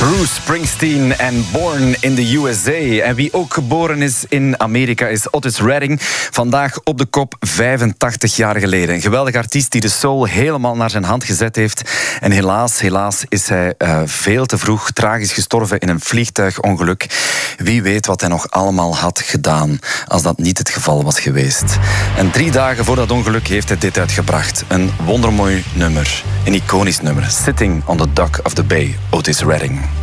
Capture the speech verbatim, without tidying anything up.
Bruce Springsteen en Born in the U S A. En wie ook geboren is in Amerika is Otis Redding. Vandaag op de kop, vijfentachtig jaar geleden. Een geweldige artiest die de soul helemaal naar zijn hand gezet heeft. En helaas, helaas is hij uh, veel te vroeg tragisch gestorven in een vliegtuigongeluk. Wie weet wat hij nog allemaal had gedaan als dat niet het geval was geweest. En drie dagen voor dat ongeluk heeft hij dit uitgebracht. Een wondermooi nummer. Een iconisch nummer. Sitting on the Dock of the Bay, Otis Redding.